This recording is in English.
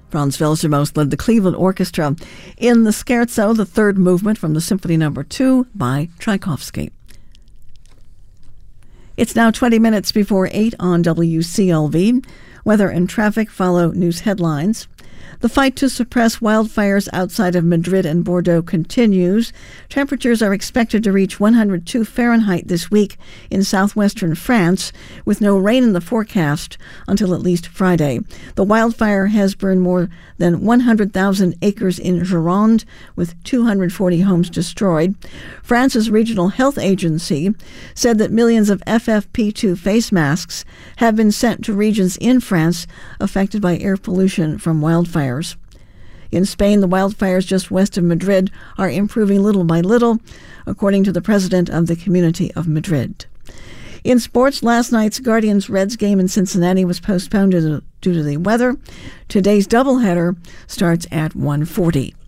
Franz Welser-Most led the Cleveland Orchestra in the Scherzo, the third movement from the Symphony No. 2 by Tchaikovsky. It's now 20 minutes before 8 on WCLV. Weather and traffic follow news headlines. The fight to suppress wildfires outside of Madrid and Bordeaux continues. Temperatures are expected to reach 102 Fahrenheit this week in southwestern France, with no rain in the forecast until at least Friday. The wildfire has burned more than 100,000 acres in Gironde, with 240 homes destroyed. France's regional health agency said that millions of FFP2 face masks have been sent to regions in France affected by air pollution from wildfires. In Spain, the wildfires just west of Madrid are improving little by little, according to the president of the Community of Madrid. In sports, last night's Guardians-Reds game in Cincinnati was postponed due to the weather. Today's doubleheader starts at 1:40.